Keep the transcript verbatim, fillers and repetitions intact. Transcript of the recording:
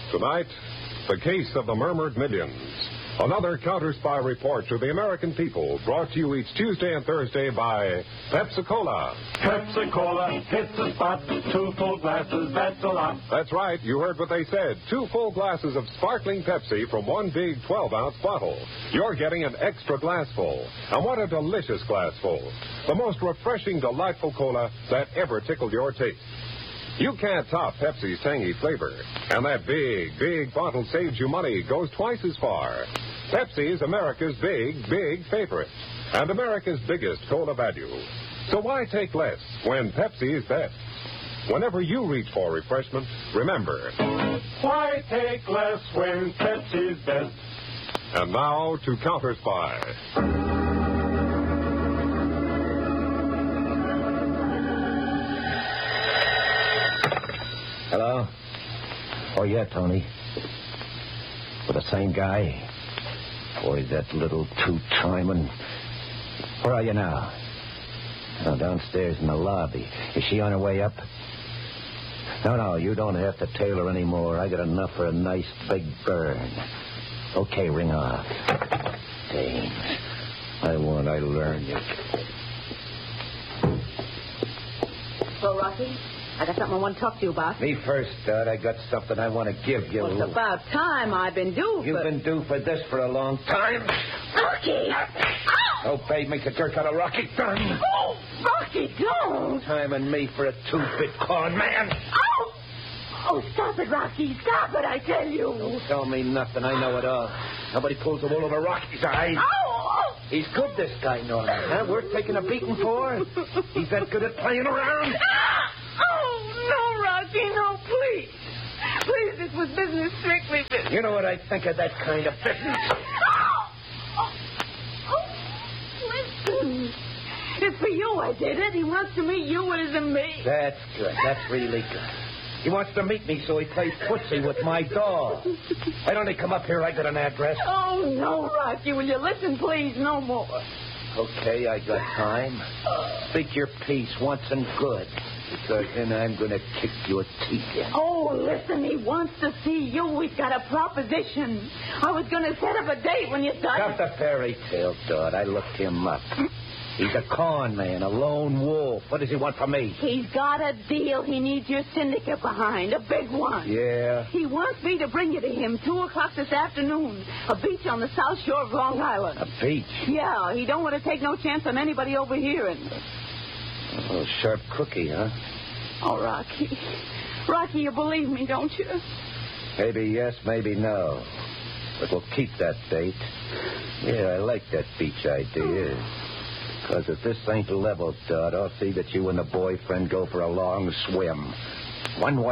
Tonight, the case of the murmured millions. Another counter-spy report to the American people, brought to you each Tuesday and Thursday by Pepsi-Cola. Pepsi-Cola, hits the spot. Two full glasses, that's a lot. That's right, you heard what they said. Two full glasses of sparkling Pepsi from one big twelve-ounce bottle. You're getting an extra glass full. And what a delicious glass full. The most refreshing, delightful cola that ever tickled your taste. You can't top Pepsi's tangy flavor. And that big, big bottle saves you money, goes twice as far. Pepsi is America's big, big favorite. And America's biggest cola value. So why take less when Pepsi is best? Whenever you reach for refreshment, remember, why take less when Pepsi's best? And now to Counter Spy. Hello? Oh, yeah, Tony. With the same guy? Boy, that little two-timing. Where are you now? Oh, downstairs in the lobby. Is she on her way up? No, no, you don't have to tail her anymore. I got enough for a nice big burn. Okay, ring off. Dang. I want I learned you. So, Rocky, I got something I want to talk to you about. Me first, Dad. I got something I want to give you. Well, it's about time I've been due You've for... been due for this for a long time. Rocky! Oh, babe, make a jerk out of Rocky. Done. Oh, Rocky, don't! Time and me for a two-bit con man. Oh! Oh, stop it, Rocky. Stop it, I tell you. Don't tell me nothing. I know it all. Nobody pulls the wool over Rocky's eyes. Oh! He's good, this guy, Norman. Huh? Worth taking a beating for? He's that good at playing around? Oh, no, Rocky, no, please. Please, this was business, strictly business. You know what I think of that kind of business? Oh! Oh, listen. It's for you I did it. He wants to meet you. It isn't me. That's good. That's really good. He wants to meet me so he plays footsie with my dog. I don't come up here. I got an address. Oh, no, Rocky. Will you listen, please? No more. Okay, I got time. Speak your piece once and good. Because then I'm going to kick your teeth in. Oh, listen, he wants to see you. We've got a proposition. I was going to set up a date when you started. Stop the fairy tale, Dud. I looked him up. He's a con man, a lone wolf. What does he want from me? He's got a deal. He needs your syndicate behind, a big one. Yeah? He wants me to bring you to him two o'clock this afternoon. A beach on the south shore of Long Island. A beach? Yeah, he don't want to take no chance on anybody overhearing. Oh, sharp cookie, huh? Oh, Rocky. Rocky, you believe me, don't you? Maybe yes, maybe no. But we'll keep that date. Yeah, I like that beach idea. Because if this ain't level, Dud, I'll see that you and the boyfriend go for a long swim. One way.